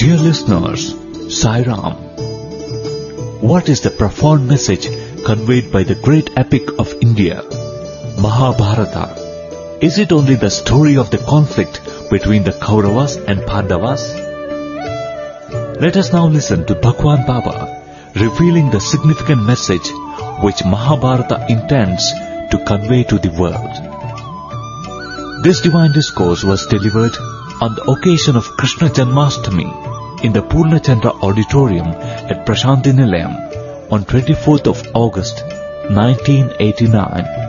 Dear listeners, Sai Ram. What is the profound message conveyed by the great epic of India, Mahabharata? Is it only the story of the conflict between the Kauravas and Pandavas? Let us now listen to Bhagwan Baba revealing the significant message which Mahabharata intends to convey to the world. This divine discourse was delivered on the occasion of Krishna Janmashtami in the Purnachandra Auditorium at Prashanti Nilayam on 24th of August 1989.